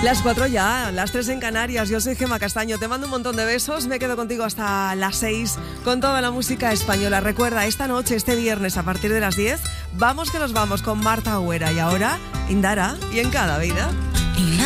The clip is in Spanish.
Las 4 ya, las 3 en Canarias. Yo soy Gemma Castaño, te mando un montón de besos. Me quedo contigo hasta las 6 con toda la música española. Recuerda, esta noche, este viernes, a partir de las 10, vamos que nos vamos con Marta Agüera. Y ahora, Indara y En Cada Vida.